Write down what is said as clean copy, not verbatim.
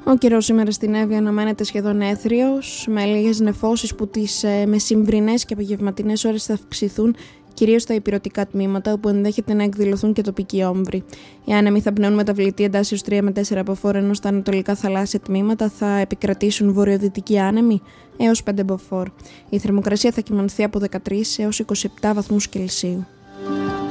Ο καιρός σήμερα στην Εύβοια αναμένεται σχεδόν έθριος, με λίγες νεφώσεις που τις μεσημβρινές και απογευματινές ώρες θα αυξηθούν, κυρίως στα ηπειρωτικά τμήματα, όπου ενδέχεται να εκδηλωθούν και τοπικοί όμβροι. Οι άνεμοι θα πνέουν μεταβλητή εντάσσεως 3 με 4 μποφόρ, ενώ στα ανατολικά θαλάσσια τμήματα θα επικρατήσουν βορειοδυτικοί άνεμοι έως 5 μποφόρ. Η θερμοκρασία θα κυμανθεί από 13 έως 27 βαθμούς Κελσίου.